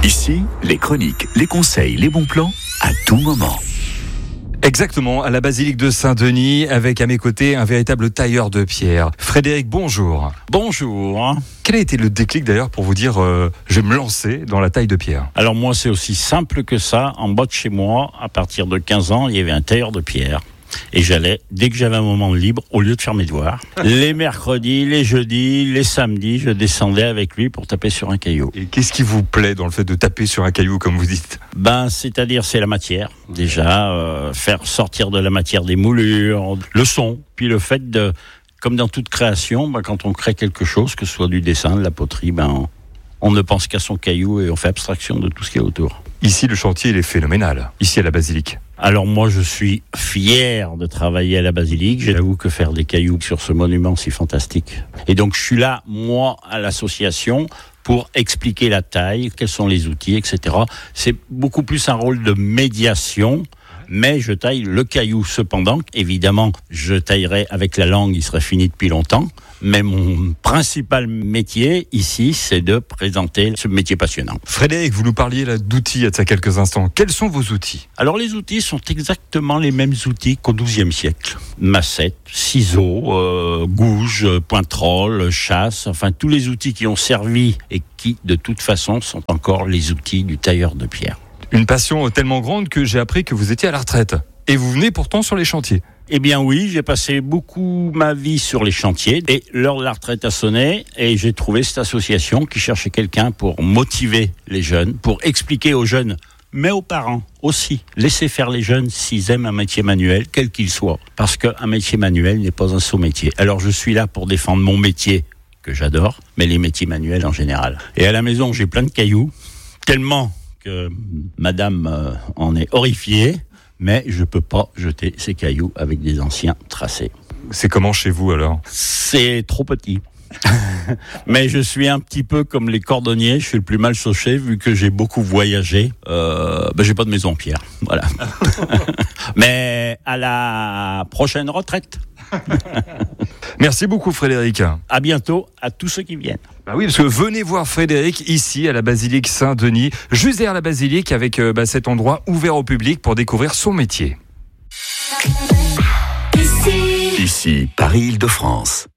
Ici, les chroniques, les conseils, les bons plans, à tout moment. Exactement, à la basilique de Saint-Denis, avec à mes côtés un véritable tailleur de pierre. Frédéric, bonjour. Bonjour. Quel a été le déclic d'ailleurs pour vous dire je vais me lancer dans la taille de pierre? Alors moi, c'est aussi simple que ça. En bas de chez moi, à partir de 15 ans, il y avait un tailleur de pierre. Et j'allais, dès que j'avais un moment de libre, au lieu de faire mes devoirs, les mercredis, les jeudis, les samedis, je descendais avec lui pour taper sur un caillou. Et qu'est-ce qui vous plaît dans le fait de taper sur un caillou, comme vous dites? C'est-à-dire, c'est la matière. Déjà, faire sortir de la matière des moulures, le son, puis le fait de, comme dans toute création, quand on crée quelque chose, que ce soit du dessin, de la poterie, on ne pense qu'à son caillou et on fait abstraction de tout ce qui est autour. Ici, le chantier, il est phénoménal, ici à la basilique. Alors moi, je suis fier de travailler à la basilique. J'avoue que faire des cailloux sur ce monument, c'est fantastique. Et donc, je suis là, moi, à l'association, pour expliquer la taille, quels sont les outils, etc. C'est beaucoup plus un rôle de médiation, mais je taille le caillou. Cependant, évidemment, je taillerai avec la langue, il serait fini depuis longtemps. Mais mon principal métier ici, c'est de présenter ce métier passionnant. Frédéric, vous nous parliez là d'outils il y a quelques instants. Quels sont vos outils? Alors les outils sont exactement les mêmes outils qu'au XIIe siècle. Massette, ciseaux, gouge, pointerole, chasse, enfin tous les outils qui ont servi et qui, de toute façon, sont encore les outils du tailleur de pierre. Une passion tellement grande que j'ai appris que vous étiez à la retraite. Et vous venez pourtant sur les chantiers. Eh bien oui, j'ai passé beaucoup ma vie sur les chantiers et l'heure de la retraite a sonné et j'ai trouvé cette association qui cherchait quelqu'un pour motiver les jeunes, pour expliquer aux jeunes, mais aux parents aussi, laisser faire les jeunes s'ils aiment un métier manuel, quel qu'il soit. Parce qu'un métier manuel n'est pas un sot-métier. Alors je suis là pour défendre mon métier, que j'adore, mais les métiers manuels en général. Et à la maison, j'ai plein de cailloux, tellement que madame en est horrifiée. Mais je peux pas jeter ces cailloux avec des anciens tracés. C'est comment chez vous alors? C'est trop petit. Mais je suis un petit peu comme les cordonniers, je suis le plus mal chaussé vu que j'ai beaucoup voyagé. J'ai pas de maison en pierre, voilà. Mais à la prochaine retraite. Merci beaucoup Frédéric. À bientôt à tous ceux qui viennent. Bah oui, parce que venez voir Frédéric ici à la basilique Saint-Denis, juste derrière la basilique, avec cet endroit ouvert au public pour découvrir son métier. Ici, Paris-Île-de-France.